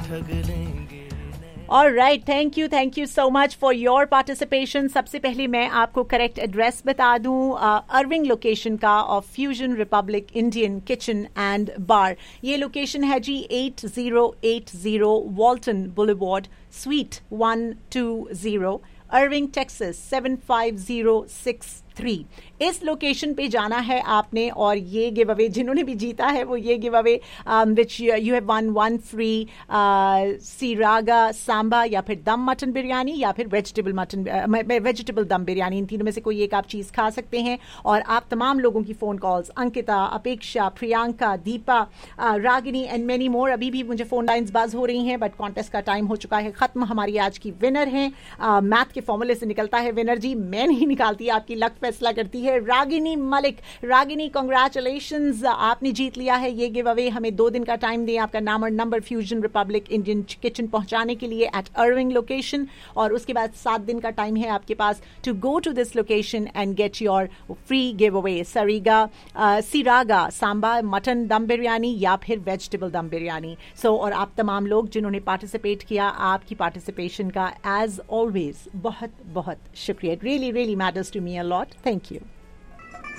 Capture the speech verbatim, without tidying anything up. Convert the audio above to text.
ठग लेंगे। All right, thank you, thank you so much for your participation. सबसे पहले मैं आपको करेक्ट एड्रेस बता दूं, अर्विंग लोकेशन का of fusion Republic Indian kitchen and बार. ये लोकेशन है जी eight zero eight zero वॉल्टन boulevard, sweet one two zero, अर्विंग Texas seven five zero six three. इस लोकेशन पे जाना है आपने और ये गिव अवे जिन्होंने भी जीता है वो ये give away which you have one one free सिरागा Samba या फिर दम मटन बिरयानी या फिर वेजिटेबल मटन वेजिटेबल दम बिरयानी. इन तीनों में से कोई एक आप चीज़ खा सकते हैं. और आप तमाम लोगों की फ़ोन कॉल्स, अंकिता, अपेक्षा, Priyanka, Deepa, Ragini and many more, अभी भी मुझे फ़ोन लाइन्स बाज हो रही हैं बट कॉन्टेस्ट का टाइम हो चुका है ख़त्म. हमारी आज की विनर हैं, मैथ के फॉर्मूले से निकलता है विनर जी, मैं नहीं निकालती, आपकी लक फैसला करती है, रागिनी मलिक. रागिनी कॉन्ग्रेचुलेशंस, आपने जीत लिया है ये गिव अवे. हमें दो दिन का टाइम दें, आपका नाम और number fusion Republic Indian kitchen पहुंचाने के लिए एट अर्विंग लोकेशन, और उसके बाद सात दिन का टाइम है आपके पास to go to this location and get your free give away. सरीगा सिरागा Samba mutton दम बिरयानी या फिर वेजिटेबल दम बिरयानी. सो so, और आप तमाम लोग जिन्होंने पार्टिसिपेट किया, आपकी पार्टिसिपेशन का एज ऑलवेज बहुत बहुत शुक्रिया. It really really matters to me a lot. Thank you.